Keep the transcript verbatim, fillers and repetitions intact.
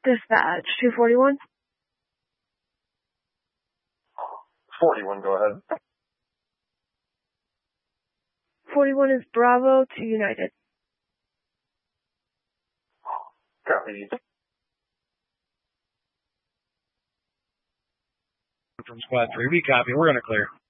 Dispatch, two forty-one. forty-one, go ahead. forty-one is Bravo to United. Copy. From Squad three, we copy. We're going to clear.